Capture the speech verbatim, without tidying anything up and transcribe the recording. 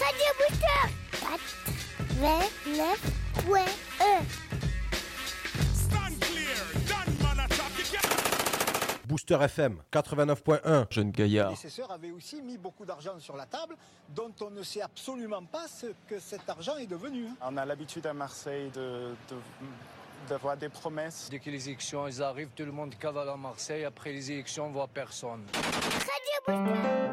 Radio Booster quatre-vingt-neuf point un. Stand clear, done man attack. Booster F M quatre-vingt-neuf point un. Jeune gaillard. Les prédécesseurs avaient aussi mis beaucoup d'argent sur la table, dont on ne sait absolument pas ce que cet argent est devenu. On a l'habitude à Marseille de, de, d'avoir des promesses. Dès que les élections elles arrivent, tout le monde cavale à Marseille. Après les élections, on voit personne. Radio Booster.